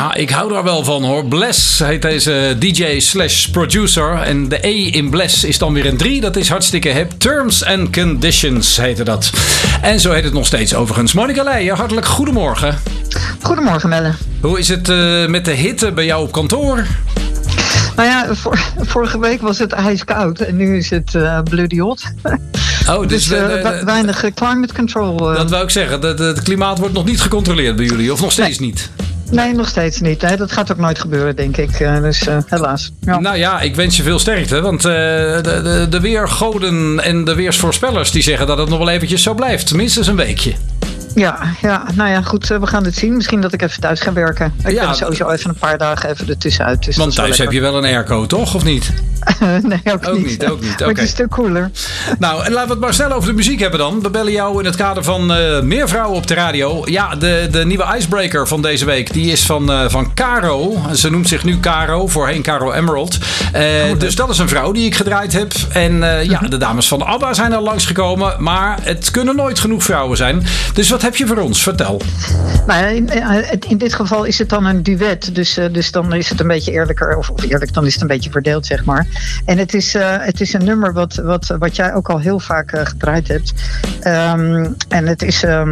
Ja, ik hou daar wel van hoor. Bless heet deze DJ/producer. En de E in Bless is dan weer een 3. Dat is hartstikke hip. Terms and Conditions heette dat. En zo heet het nog steeds overigens. Monica Leijer, hartelijk goedemorgen. Goedemorgen, Melle. Hoe is het met de hitte bij jou op kantoor? Nou ja, vorige week was het ijskoud en nu is het bloody hot. Oh, dus weinig climate control. Dat wou ik zeggen. Het klimaat wordt nog niet gecontroleerd bij jullie, of nog steeds niet? Nee, nog steeds niet. Hè. Dat gaat ook nooit gebeuren, denk ik. Dus helaas. Ja. Nou ja, ik wens je veel sterkte. Want de weergoden en de weersvoorspellers die zeggen dat het nog wel eventjes zo blijft. Minstens een weekje. Ja, nou ja, goed. We gaan het zien. Misschien dat ik even thuis ga werken. Ik ben sowieso even een paar dagen even ertussenuit. Dus want thuis heb je wel een airco, toch? Of niet? Nee, ook niet. Ook niet. Maar het is een stuk cooler. Nou, en laten we het maar snel over de muziek hebben dan. We bellen jou in het kader van Meer Vrouwen op de Radio. Ja, de nieuwe icebreaker van deze week, die is van Caro. Ze noemt zich nu Caro, voorheen Caro Emerald. Dus dat is een vrouw die ik gedraaid heb. En de dames van ABBA zijn er langsgekomen. Maar het kunnen nooit genoeg vrouwen zijn. Dus wat heb je voor ons? Vertel. Nou, in dit geval is het dan een duet. Dus dan is het een beetje eerlijker. Of eerlijk, dan is het een beetje verdeeld, zeg maar. En het is een nummer wat jij ook al heel vaak gedraaid hebt. En het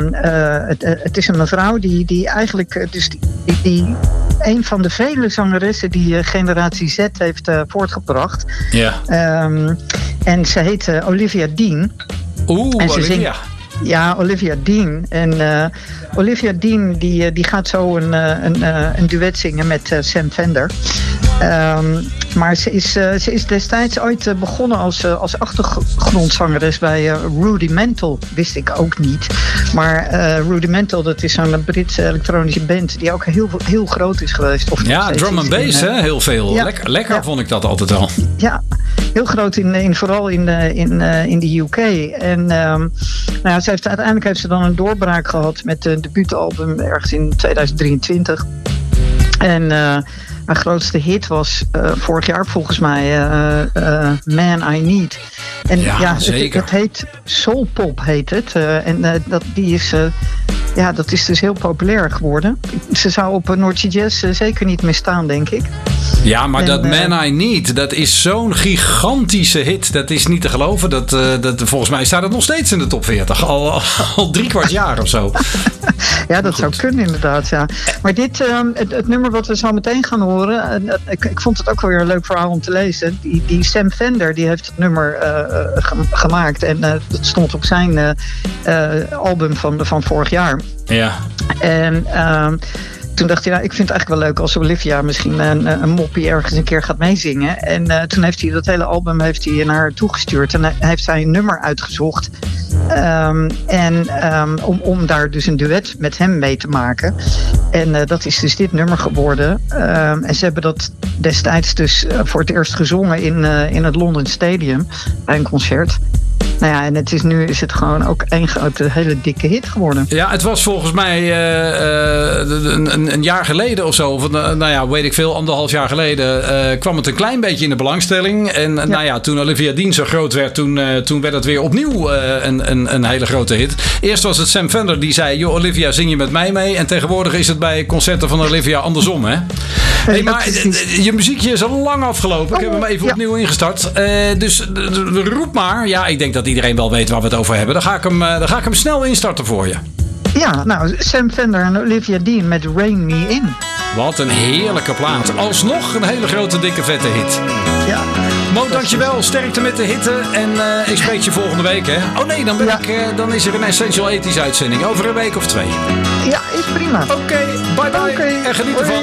is een mevrouw die eigenlijk... die een van de vele zangeressen die generatie Z heeft voortgebracht. Ja. En ze heet Olivia Dean. Olivia. Ja, Olivia Dean. En Olivia Dean die gaat zo een duet zingen met Sam Fender. Maar ze is destijds ooit begonnen als achtergrondzangeres bij Rudimental. Wist ik ook niet. Maar Rudimental, dat is zo'n Britse elektronische band die ook heel groot is geweest. Ja, drum and bass, hè? Heel veel. Ja, lekker vond ik dat altijd al. Ja, heel groot vooral in de UK. En uiteindelijk heeft ze dan een doorbraak gehad met een debuutalbum ergens in 2023. En haar grootste hit was vorig jaar volgens mij Man I Need. En het heet Soul Pop heet het. Dat is dus heel populair geworden. Ze zou op Noordse Jazz zeker niet meer staan, denk ik. Ja, maar dat Man I Need, dat is zo'n gigantische hit. Dat is niet te geloven. Dat volgens mij staat het nog steeds in de top 40. Al 3/4 jaar of zo. Ja, dat zou kunnen inderdaad, ja. Maar dit, het nummer wat we zo meteen gaan horen... Ik vond het ook wel weer een leuk verhaal om te lezen. Die Sam Fender, die heeft het nummer gemaakt. En dat stond op zijn album van vorig jaar. Ja. En toen dacht hij, ik vind het eigenlijk wel leuk als Olivia misschien een moppie ergens een keer gaat meezingen. En toen heeft hij dat hele album naar haar toegestuurd. En heeft zij een nummer uitgezocht. Om daar dus een duet met hem mee te maken. En dat is dus dit nummer geworden. En ze hebben dat destijds dus voor het eerst gezongen in het London Stadium bij een concert. Nou ja, en nu is het gewoon ook één grote hele dikke hit geworden. Ja, het was volgens mij een jaar geleden of zo. Of weet ik veel, 1,5 jaar geleden kwam het een klein beetje in de belangstelling. En toen Olivia Dean zo groot werd, toen werd het weer opnieuw een hele grote hit. Eerst was het Sam Fender die zei, joh Olivia, zing je met mij mee? En tegenwoordig is het bij concerten van Olivia andersom, hè? Hey, maar je muziekje is al lang afgelopen. Ik heb hem even opnieuw ingestart. Dus roep maar. Ja, ik denk dat iedereen wel weet waar we het over hebben. Dan ga ik hem snel instarten voor je. Ja, nou, Sam Fender en Olivia Dean met Rain Me In. Wat een heerlijke plaat. Alsnog een hele grote, dikke, vette hit. Ja. Mo, dankjewel. Sterkte met de hitte. En ik spreek je volgende week, hè? Oh nee, dan is er een Essential 80's uitzending. Over een week of 2. Ja, is prima. Oké, bye bye. En geniet ervan.